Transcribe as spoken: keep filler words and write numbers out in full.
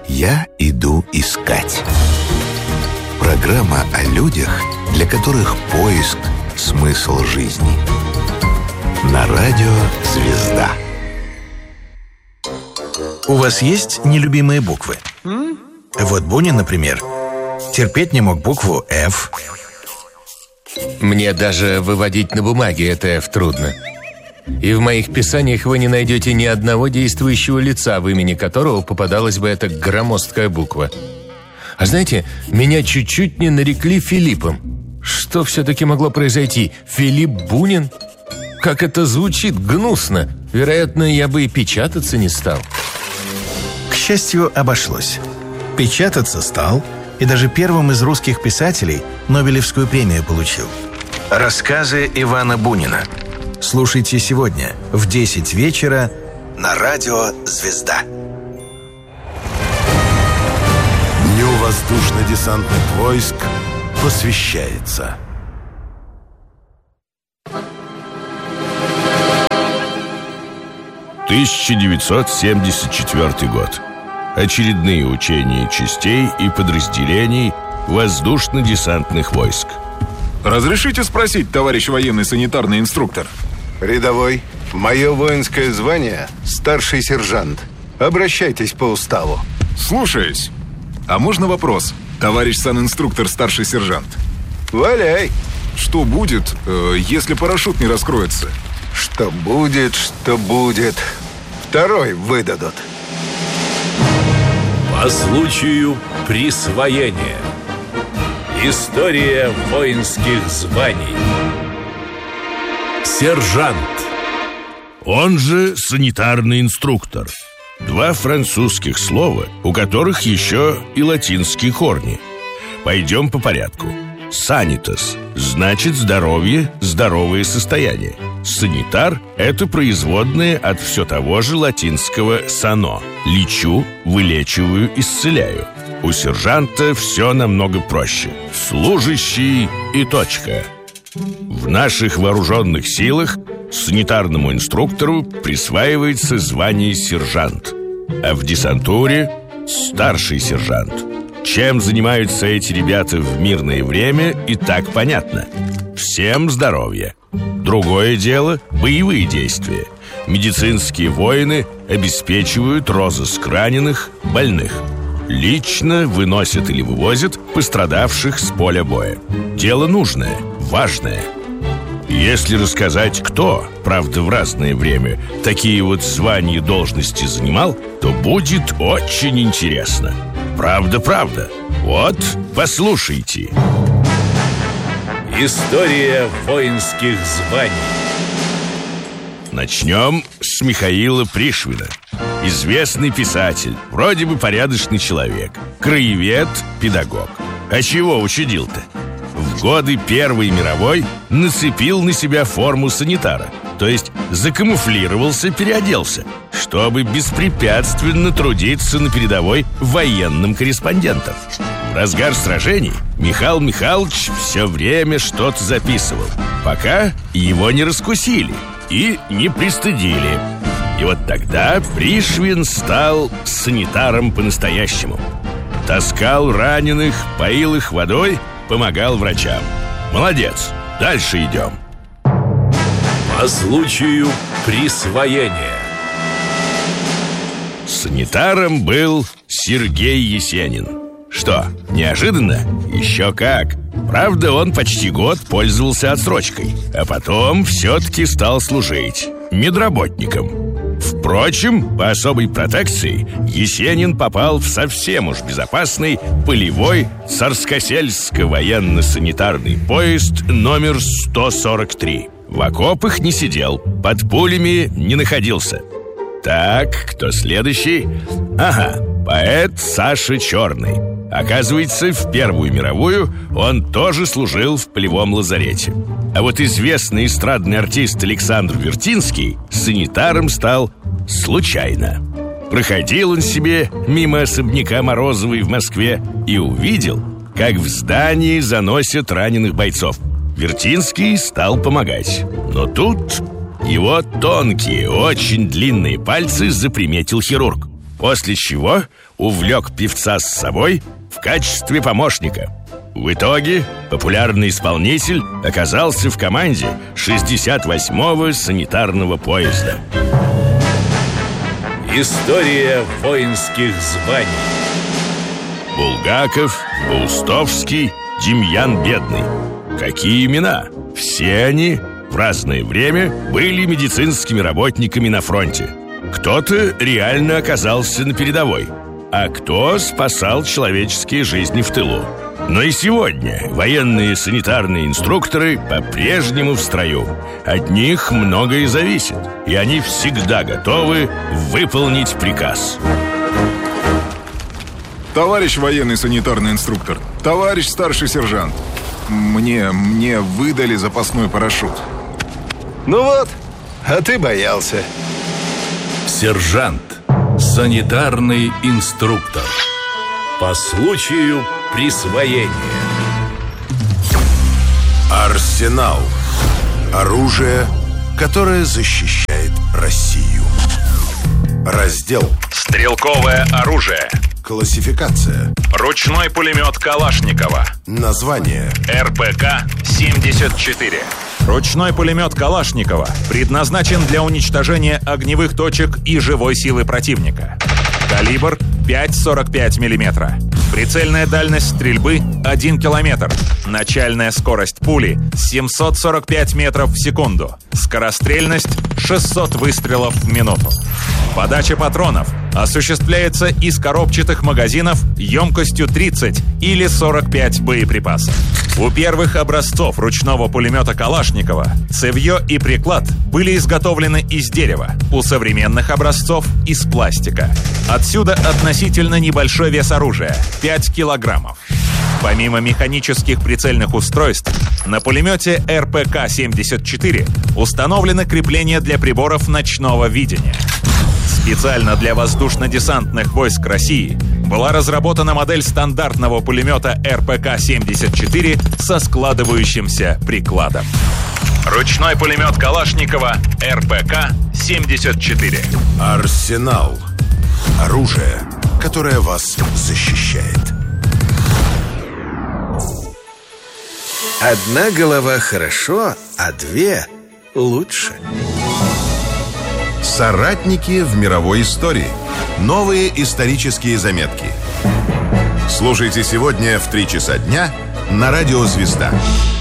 «Я иду искать». Программа о людях, для которых поиск – смысл жизни. На радио «Звезда». У вас есть нелюбимые буквы? Mm? Вот Бунин, например, терпеть не мог букву «Ф». Мне даже выводить на бумаге это «Ф» трудно. И в моих писаниях вы не найдете ни одного действующего лица, в имени которого попадалась бы эта громоздкая буква. А знаете, меня чуть-чуть не нарекли Филиппом. Что все-таки могло произойти? Филипп Бунин? Как это звучит гнусно. Вероятно, я бы и печататься не стал. К счастью, обошлось. Печататься стал, и даже первым из русских писателей Нобелевскую премию получил. Рассказы Ивана Бунина. Слушайте сегодня в десять вечера на радио «Звезда». Дню воздушно-десантных войск посвящается. тысяча девятьсот семьдесят четвёртый год. Очередные учения частей и подразделений воздушно-десантных войск. Разрешите спросить, товарищ военный санитарный инструктор? Рядовой, мое воинское звание – старший сержант. Обращайтесь по уставу. Слушаюсь. А можно вопрос, товарищ санинструктор, старший сержант? Валяй. Что будет, э, если парашют не раскроется? Что будет, что будет. Второй выдадут. По случаю присвоения. История воинских званий. Сержант. Он же санитарный инструктор. Два французских слова, у которых еще и латинские корни. Пойдем по порядку. Санитас значит здоровье, здоровое состояние. Санитар – это производное от все того же латинского «сано» – лечу, вылечиваю, исцеляю. У сержанта все намного проще. Служащий и точка. В наших вооруженных силах санитарному инструктору присваивается звание сержант, а в десантуре – старший сержант. Чем занимаются эти ребята в мирное время, и так понятно. Всем здоровья. Другое дело – боевые действия. Медицинские воины обеспечивают розыск раненых, больных. Лично выносят или вывозят пострадавших с поля боя. Дело нужное, важное. Если рассказать, кто, правда, в разное время, такие вот звания и должности занимал, то будет очень интересно. Правда-правда. Вот, послушайте. История воинских званий. Начнем с Михаила Пришвина. Известный писатель, вроде бы порядочный человек, краевед, педагог. А чего учудил-то? В годы Первой мировой нацепил на себя форму санитара, то есть закамуфлировался, переоделся, чтобы беспрепятственно трудиться на передовой военным корреспондентом. В разгар сражений Михаил Михайлович все время что-то записывал, пока его не раскусили и не пристыдили. И вот тогда Пришвин стал санитаром по-настоящему. Таскал раненых, поил их водой, помогал врачам. Молодец, дальше идем. По случаю присвоения. Санитаром был Сергей Есенин. Что, неожиданно? Еще как. Правда, он почти год пользовался отсрочкой, а потом все-таки стал служить медработником. Впрочем, по особой протекции Есенин попал в совсем уж безопасный полевой царскосельско-военно-санитарный поезд номер сто сорок три. В окопах не сидел, под пулями не находился. Так, кто следующий? Ага, поэт Саша Черный. Оказывается, в Первую мировую он тоже служил в полевом лазарете. А вот известный эстрадный артист Александр Вертинский санитаром стал случайно. Проходил он себе мимо особняка Морозовой в Москве и увидел, как в здании заносят раненых бойцов. Вертинский стал помогать. Но тут его тонкие, очень длинные пальцы заприметил хирург. после чего увлек певца с собой в качестве помощника. В итоге популярный исполнитель оказался в команде шестьдесят восьмого санитарного поезда. История воинских званий. Булгаков, Паустовский, Демьян Бедный. Какие имена? Все они в разное время были медицинскими работниками на фронте. Кто-то реально оказался на передовой, а кто спасал человеческие жизни в тылу. Но и сегодня военные санитарные инструкторы по-прежнему в строю. От них многое зависит, и они всегда готовы выполнить приказ. Товарищ военный санитарный инструктор, товарищ старший сержант, мне, мне выдали запасной парашют. Ну вот, а ты боялся. Сержант. Санитарный инструктор. По случаю присвоения. Арсенал. Оружие, которое защищает Россию. Раздел. Стрелковое оружие. Классификация. Ручной пулемет Калашникова. Название. эр пэ ка семьдесят четыре. Ручной пулемет Калашникова предназначен для уничтожения огневых точек и живой силы противника. Калибр пять целых сорок пять сотых миллиметра. Прицельная дальность стрельбы один километр. Начальная скорость пули семьсот сорок пять метров в секунду. Скорострельность шестьсот выстрелов в минуту. Подача патронов осуществляется из коробчатых магазинов емкостью тридцать или сорок пять боеприпасов. У первых образцов ручного пулемета Калашникова цевье и приклад были изготовлены из дерева, у современных образцов — из пластика. Отсюда относительно небольшой вес оружия — пять килограммов. Помимо механических прицельных устройств, на пулемете эр пэ ка семьдесят четыре установлены крепления для приборов ночного видения. Специально для воздушно-десантных войск России была разработана модель стандартного пулемета эр пэ ка семьдесят четыре со складывающимся прикладом. Ручной пулемет Калашникова эр пэ ка семьдесят четыре. Арсенал. Оружие, которое вас защищает. Одна голова хорошо, а две лучше. Соратники в мировой истории. Новые исторические заметки. Слушайте сегодня в три часа дня на радио «Звезда».